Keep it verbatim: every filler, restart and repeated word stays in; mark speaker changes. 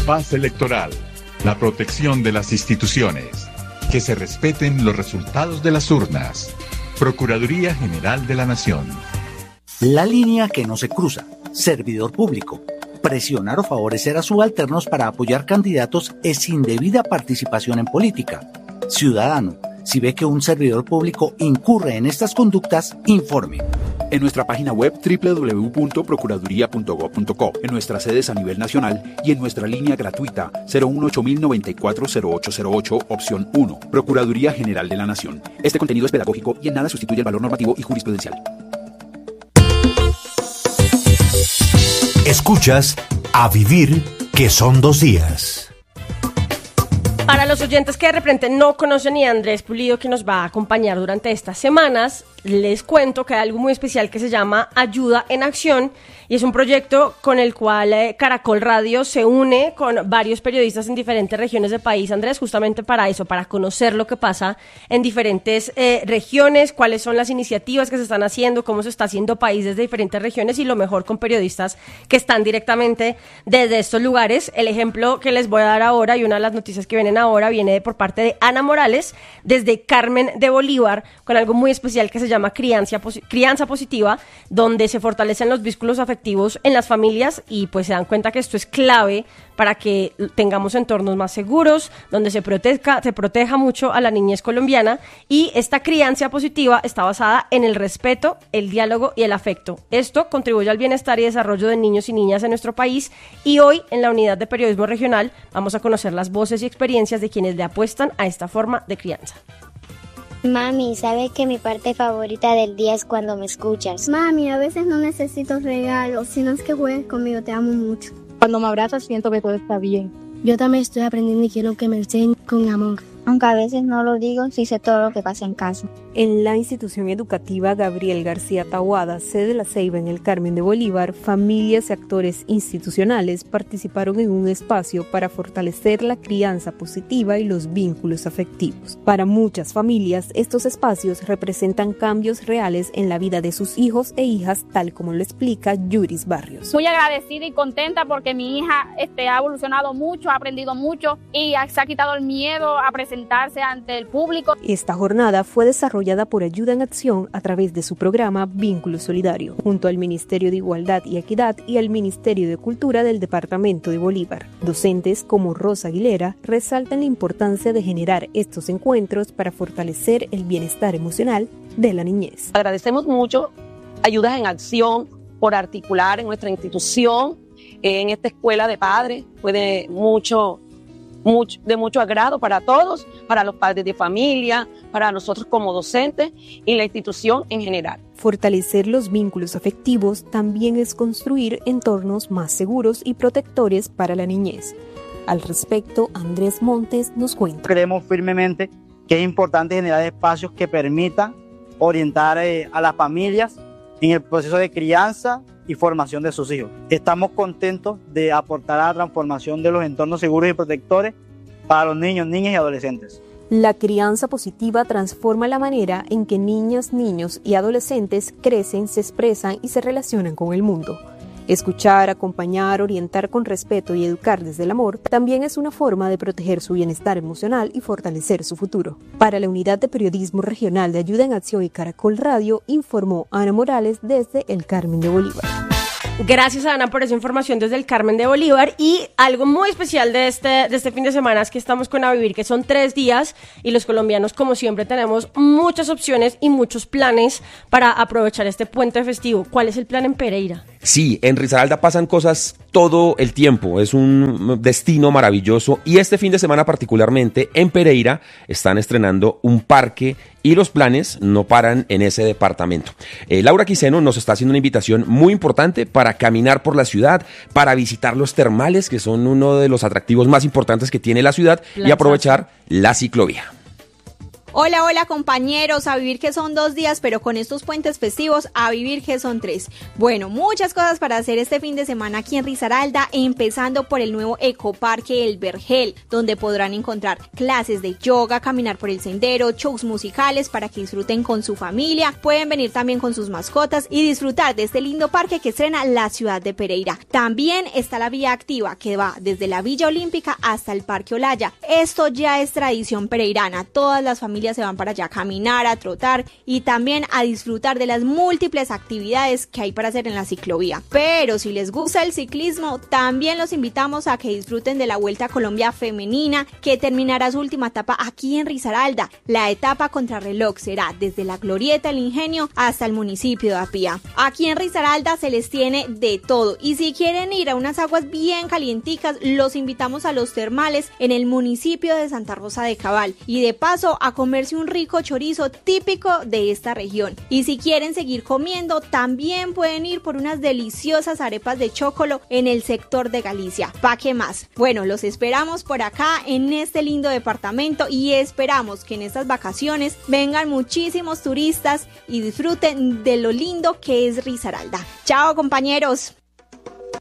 Speaker 1: paz electoral, la protección de las instituciones, que se respeten los resultados de las urnas. Procuraduría General de la Nación.
Speaker 2: La línea que no se cruza. Servidor público. Presionar o favorecer a subalternos para apoyar candidatos es indebida participación en política. Ciudadano, si ve que un servidor público incurre en estas conductas, informe.
Speaker 3: En nuestra página web doble u doble u doble u punto procuraduría punto gob punto co, en nuestras sedes a nivel nacional y en nuestra línea gratuita cero uno ocho mil noventa y cuatro cero ocho cero ocho, opción uno, Procuraduría General de la Nación. Este contenido es pedagógico y en nada sustituye el valor normativo y jurisprudencial.
Speaker 4: Escuchas A Vivir, que son dos días.
Speaker 5: Para los oyentes que de repente no conocen ni a Andrés Pulido, que nos va a acompañar durante estas semanas, les cuento que hay algo muy especial que se llama Ayuda en Acción, y es un proyecto con el cual eh, Caracol Radio se une con varios periodistas en diferentes regiones del país, Andrés, justamente para eso, para conocer lo que pasa en diferentes eh, regiones, cuáles son las iniciativas que se están haciendo, cómo se está haciendo país desde diferentes regiones y lo mejor con periodistas que están directamente desde estos lugares. El ejemplo que les voy a dar ahora y una de las noticias que vienen ahora viene por parte de Ana Morales desde Carmen de Bolívar, con algo muy especial que se llama crianza, crianza positiva, donde se fortalecen los vínculos afectivos en las familias y pues se dan cuenta que esto es clave para que tengamos entornos más seguros, donde se proteja, se proteja mucho a la niñez colombiana, y esta crianza positiva está basada en el respeto, el diálogo y el afecto. Esto contribuye al bienestar y desarrollo de niños y niñas en nuestro país, y hoy en la unidad de periodismo regional vamos a conocer las voces y experiencias de quienes le apuestan a esta forma de crianza.
Speaker 6: Mami, ¿sabes que mi parte favorita del día es cuando me escuchas?
Speaker 7: Mami, a veces no necesito regalos, sino es que juegues conmigo, te amo mucho.
Speaker 8: Cuando me abrazas siento que todo está bien.
Speaker 7: Yo también estoy aprendiendo y quiero que me enseñen con amor.
Speaker 6: Aunque a veces no lo digo, sí sé todo lo que pasa en casa.
Speaker 9: En la institución educativa Gabriel García Taboada, sede de La Ceiba en el Carmen de Bolívar, familias y actores institucionales participaron en un espacio para fortalecer la crianza positiva y los vínculos afectivos. Para muchas familias, estos espacios representan cambios reales en la vida de sus hijos e hijas, tal como lo explica Yuris Barrios.
Speaker 8: Muy agradecida y contenta porque mi hija este, ha evolucionado mucho, ha aprendido mucho y se ha quitado el miedo a presentar ante el público.
Speaker 9: Esta jornada fue desarrollada por Ayuda en Acción a través de su programa Vínculo Solidario, junto al Ministerio de Igualdad y Equidad y al Ministerio de Cultura del Departamento de Bolívar. Docentes como Rosa Aguilera resaltan la importancia de generar estos encuentros para fortalecer el bienestar emocional de la niñez.
Speaker 10: Agradecemos mucho Ayudas en Acción por articular en nuestra institución, en esta escuela de padres, fue de mucho Mucho, de mucho agrado para todos, para los padres de familia, para nosotros como docentes y la institución en general.
Speaker 9: Fortalecer los vínculos afectivos también es construir entornos más seguros y protectores para la niñez. Al respecto, Andrés Montes nos cuenta.
Speaker 11: Creemos firmemente que es importante generar espacios que permitan orientar eh, a las familias en el proceso de crianza y formación de sus hijos. Estamos contentos de aportar a la transformación de los entornos seguros y protectores para los niños, niñas y adolescentes.
Speaker 9: La crianza positiva transforma la manera en que niñas, niños y adolescentes crecen, se expresan y se relacionan con el mundo. Escuchar, acompañar, orientar con respeto y educar desde el amor también es una forma de proteger su bienestar emocional y fortalecer su futuro. Para la Unidad de Periodismo Regional de Ayuda en Acción y Caracol Radio, informó Ana Morales desde el Carmen de Bolívar.
Speaker 5: Gracias, Ana, por esa información desde el Carmen de Bolívar. Y algo muy especial de este, de este fin de semana es que estamos con A Vivir, que son tres días, y los colombianos, como siempre, tenemos muchas opciones y muchos planes para aprovechar este puente festivo. ¿Cuál es el plan en Pereira?
Speaker 12: Sí, en Risaralda pasan cosas todo el tiempo, es un destino maravilloso, y este fin de semana particularmente en Pereira están estrenando un parque y los planes no paran en ese departamento. Eh, Laura Quiseno nos está haciendo una invitación muy importante para caminar por la ciudad, para visitar los termales, que son uno de los atractivos más importantes que tiene la ciudad, Plaza. Y aprovechar la ciclovía.
Speaker 13: Hola, hola compañeros, a vivir que son dos días, pero con estos puentes festivos, a vivir que son tres. Bueno, muchas cosas para hacer este fin de semana aquí en Risaralda, empezando por el nuevo ecoparque El Vergel, donde podrán encontrar clases de yoga, caminar por el sendero, shows musicales para que disfruten con su familia, pueden venir también con sus mascotas y disfrutar de este lindo parque que estrena la ciudad de Pereira. También está la vía activa que va desde la Villa Olímpica hasta el Parque Olaya. Esto ya es tradición pereirana, todas las familias se van para allá a caminar, a trotar y también a disfrutar de las múltiples actividades que hay para hacer en la ciclovía. Pero si les gusta el ciclismo, también los invitamos a que disfruten de la Vuelta a Colombia femenina, que terminará su última etapa aquí en Risaralda. La etapa contrarreloj será desde la Glorieta El Ingenio hasta el municipio de Apía. Aquí en Risaralda se les tiene de todo y si quieren ir a unas aguas bien calienticas, los invitamos a los termales en el municipio de Santa Rosa de Cabal y de paso a comerse un rico chorizo típico de esta región. Y si quieren seguir comiendo, también pueden ir por unas deliciosas arepas de chocolo en el sector de Galicia. ¿Pa' qué más? Bueno, los esperamos por acá en este lindo departamento y esperamos que en estas vacaciones vengan muchísimos turistas y disfruten de lo lindo que es Risaralda. ¡Chao, compañeros!